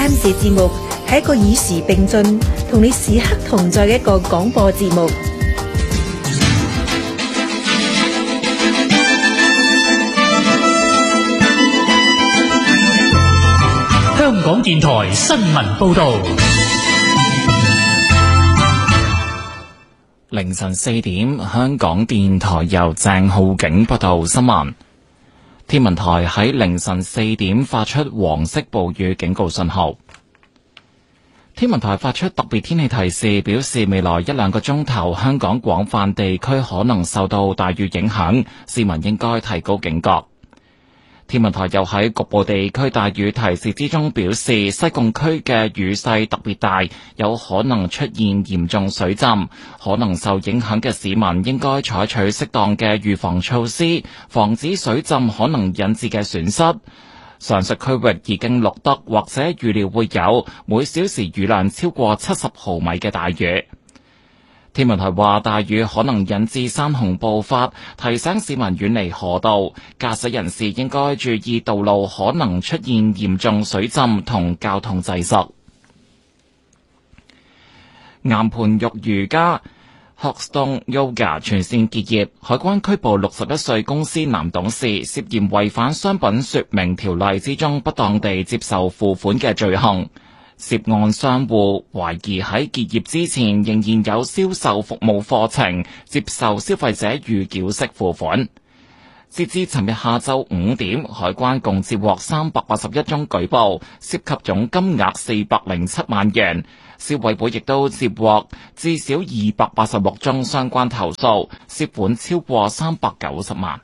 間視節目係一個與時並進、同你時刻同在嘅一個廣播節目。 香港電台新聞報道。 凌晨4點，香港電台由鄭浩景報道新聞。天文台喺凌晨4點發出黃色暴雨警告信號。天文台發出特別天氣提示，表示未來1-2個鐘頭，香港廣泛地區可能受到大雨影響，市民應該提高警覺。天文台又喺局部地區大雨提示之中表示，西貢區嘅雨勢特別大，有可能出現嚴重水浸，可能受影響嘅市民應該採取適當嘅預防措施，防止水浸可能引致嘅損失。上述區域已經錄得或者預料會有每小時雨量超過70毫米嘅大雨。天文台話，大雨可能引致山洪暴發，提醒市民遠離河道，駕駛人士應該注意道路可能出現嚴重水浸同交通擠塞。岩盤浴瑜伽 Hotstone Yoga 全線結業，海關拘捕61歲公司男董事，涉嫌違反商品說明條例之中不當地接受付款嘅罪行。涉案商戶懷疑喺結業之前仍然有銷售服務課程，接受消費者預繳式付款。截至尋日下晝5點，海關共接獲381宗舉報，涉及總金額407萬元。消委會亦都接獲至少286宗相關投訴，涉款超過390萬。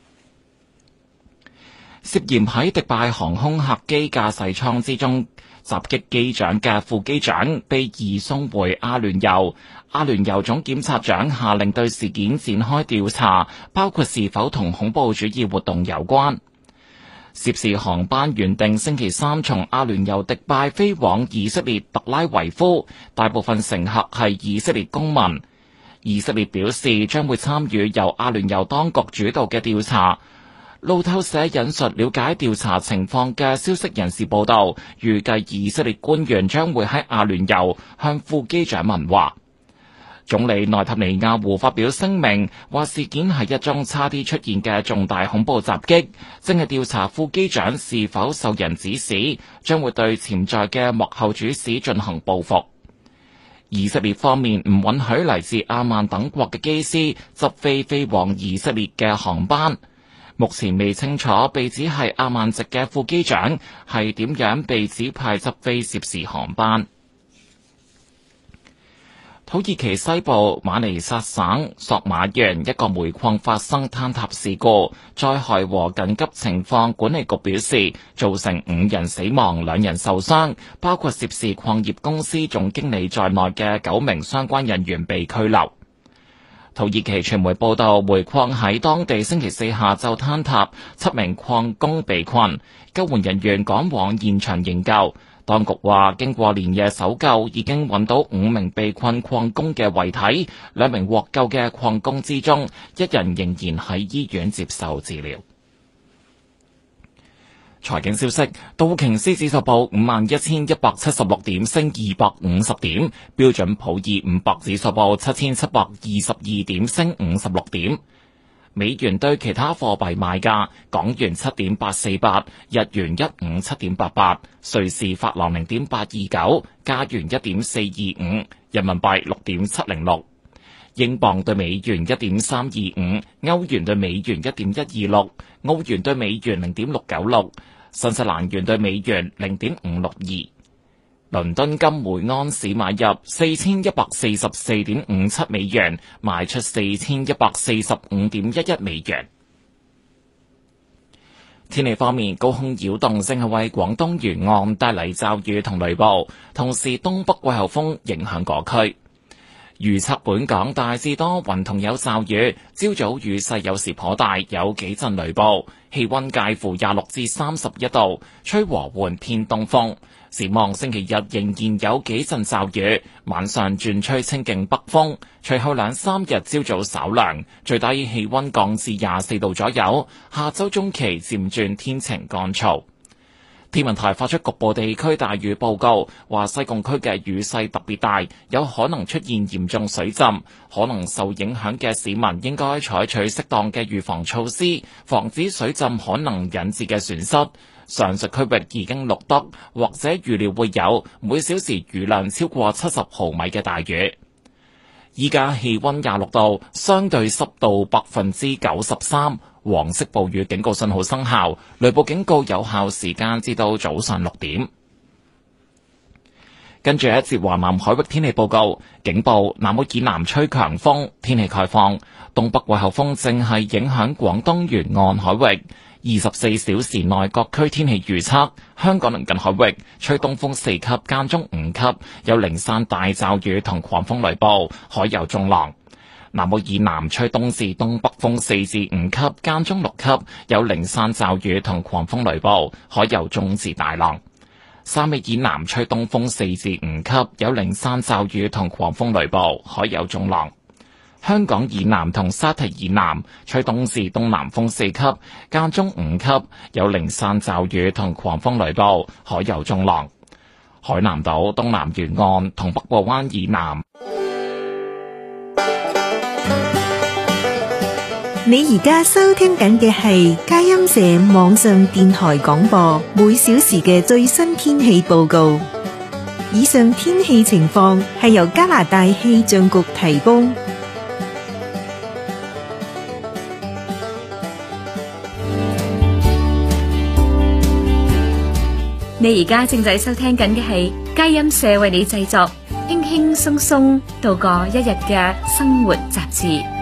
涉嫌喺迪拜航空客機駕駛艙之中襲擊機長嘅副機長被移送回阿聯酋。阿聯酋總檢察長下令對事件展開調查，包括是否同恐怖主義活動有關。涉事航班原定星期三從阿聯酋迪拜飛往以色列特拉維夫，大部分乘客係以色列公民。以色列表示將會參與由阿聯酋當局主導嘅調查。路透社引述了解調查情況嘅消息人士報道，預計以色列官員將會喺阿聯酋向副機長問話。總理內塔尼亞胡發表聲明，話事件係一宗差啲出現嘅重大恐怖襲擊，正係調查副機長是否受人指使，將會對潛在嘅幕後主使進行報復。以色列方面唔允許嚟自阿曼等國嘅機師執飛往以色列嘅航班。目前未清楚被指係阿曼籍嘅副機長係點樣被指派執飛涉事航班。土耳其西部馬尼薩省索馬縣一個煤礦發生坍塌事故，災害和緊急情況管理局表示，造成5人死亡、2人受傷，包括涉事礦業公司總經理在內嘅9名相關人員被拘留。土耳其傳媒報道，煤礦喺當地星期四下晝坍塌，7名礦工被困，救援人員趕往現場營救。當局話，經過連夜搜救，已經揾到5名被困礦工嘅遺體，2名獲救嘅礦工之中，1人仍然喺醫院接受治療。財經消息，道瓊斯指數報51,176點，升250點；標準普爾500指數報7,722點，升56點。美元對其他貨幣賣價：港元7.848，日元157.88，瑞士法郎0.829，加元1.425，人民幣6.706，英鎊對美元1.325，歐元對美元1.126，澳元對美元0.696，新西蘭元對美元0.562。倫敦金每盎司買入4144.57美元，賣出4145.11美元。天氣方面，高空擾動正係為廣東沿岸帶嚟驟雨同雷暴，同時東北季候風影響各區。預測本港大致多雲同有驟雨，朝早雨勢有時頗大，有幾陣雷暴，氣溫介乎26至31度，吹和緩偏東風。展望星期日仍然有幾陣驟雨，晚上轉吹清勁北風，隨後2-3日朝早稍涼，最低氣溫降至24度左右。下周中期漸轉天晴乾燥。 天文台發出局部地區大雨報告，話西貢區嘅雨勢特別大，有可能出現嚴重水浸，可能受影響嘅市民應該採取適當嘅預防措施，防止水浸可能引致嘅損失。上述區域已經錄得或者預料會有每小時雨量超過70毫米嘅大雨。依家氣溫26度，相對濕度93%，黃色暴雨警告信號生效，雷暴警告有效時間至到早上6點。跟住一節華南海域天氣報告，警報南澳以南吹強風，天氣概況，東北季候風正係影響廣東沿岸海域。24小時內各區天氣預測：香港鄰近海域吹東風4級間中5級，有零散大驟雨同狂風雷暴，海有中浪。南澳以南吹東至東北風4至5級間中6級，有零散驟雨同狂風雷暴，海有中至大浪。汕尾以南吹東風4至5級，有零散驟雨同狂風雷暴，海有中浪。香港以南同沙堤以南吹東至東南風4級，間中5級，有零散驟雨同狂風雷暴，海有中浪。海南島東南沿岸同北部灣以南。 你而家收聽緊嘅係佳音社網上電台廣播，每小時嘅最新天氣報告。以上天氣情況係由加拿大氣象局提供。 你而家正在收聽緊嘅係佳音社為你製作輕輕鬆鬆度過一日嘅生活雜誌。